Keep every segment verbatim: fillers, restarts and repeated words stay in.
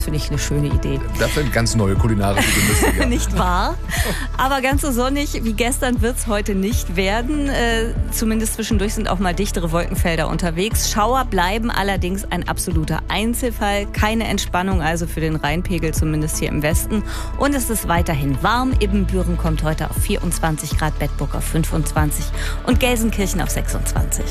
Finde ich eine schöne Idee. Das sind ganz neue kulinarische Genüsse. Ja. Nicht wahr? Aber ganz so sonnig wie gestern wird es heute nicht werden. Äh, zumindest zwischendurch sind auch mal dichtere Wolkenfelder unterwegs. Schauer bleiben allerdings ein absoluter Einzelfall. Keine Entspannung also für den Rheinpegel, zumindest hier im Westen. Und es ist weiterhin warm. Ibbenbüren kommt heute auf vierundzwanzig Grad, Bedburg auf fünfundzwanzig und Gelsenkirchen auf sechsundzwanzig.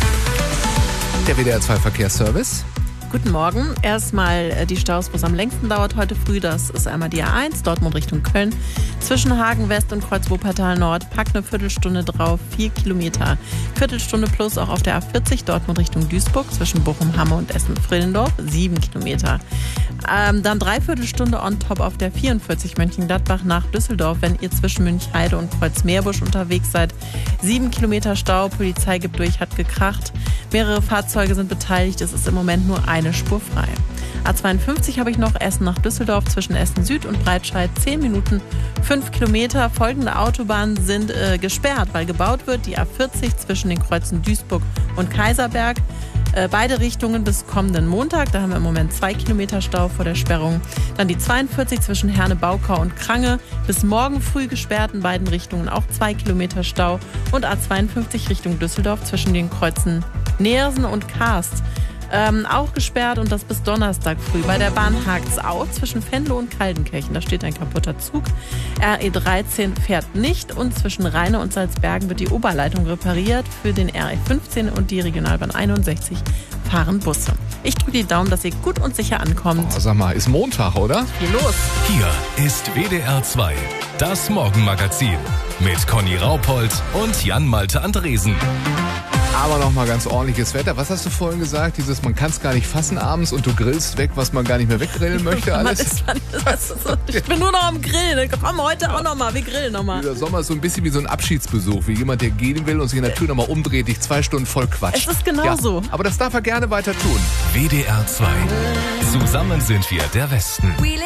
Der W D R zwei Verkehrsservice. Guten Morgen. Erstmal die Staus, wo es am längsten dauert heute früh. Das ist einmal die A eins, Dortmund Richtung Köln. Zwischen Hagen West und Kreuz Wuppertal Nord. Packt eine Viertelstunde drauf, vier Kilometer. Viertelstunde plus auch auf der A vierzig, Dortmund Richtung Duisburg. Zwischen Bochum, Hamme und Essen-Friedendorf, sieben Kilometer. Ähm, dann Dreiviertelstunde on top auf der vierundvierzig, Mönchengladbach nach Düsseldorf, wenn ihr zwischen Münchheide und Kreuz-Meerbusch unterwegs seid. Sieben Kilometer Stau, Polizei gibt durch, hat gekracht. Mehrere Fahrzeuge sind beteiligt, es ist im Moment nur eine Spur frei. A zweiundfünfzig habe ich noch, Essen nach Düsseldorf zwischen Essen Süd und Breitscheid, zehn Minuten, fünf Kilometer. Folgende Autobahnen sind äh, gesperrt, weil gebaut wird. Die A vierzig zwischen den Kreuzen Duisburg und Kaiserberg. Äh, beide Richtungen bis kommenden Montag. Da haben wir im Moment zwei Kilometer Stau vor der Sperrung. Dann die zweiundvierzig zwischen Herne-Baukau und Krange. Bis morgen früh gesperrt in beiden Richtungen, auch zwei Kilometer Stau. Und A zweiundfünfzig Richtung Düsseldorf zwischen den Kreuzen Neersen und Karst. Ähm, auch gesperrt und das bis Donnerstag früh. Bei der Bahn Hagtsau zwischen Venlo und Kaldenkirchen, da steht ein kaputter Zug. R E dreizehn fährt nicht und zwischen Rheine und Salzbergen wird die Oberleitung repariert. Für den R E fünfzehn und die Regionalbahn einundsechzig fahren Busse. Ich drücke die Daumen, dass ihr gut und sicher ankommt. Oh, sag mal, ist Montag, oder? Viel los! Hier ist W D R zwei, das Morgenmagazin mit Conny Raupold und Jan-Malte Andresen. Aber noch mal ganz ordentliches Wetter. Was hast du vorhin gesagt? Dieses, man kann es gar nicht fassen abends und du grillst weg, was man gar nicht mehr weggrillen möchte, alles? Ist, das ist so, ich bin nur noch am Grillen. Komm, heute auch noch mal, wir grillen noch mal. Der Sommer ist so ein bisschen wie so ein Abschiedsbesuch, wie jemand, der gehen will und sich in der Tür noch mal umdreht, dich zwei Stunden voll quatscht. Es ist genau ja, so. Aber das darf er gerne weiter tun. W D R zwei. Zusammen sind wir der Westen.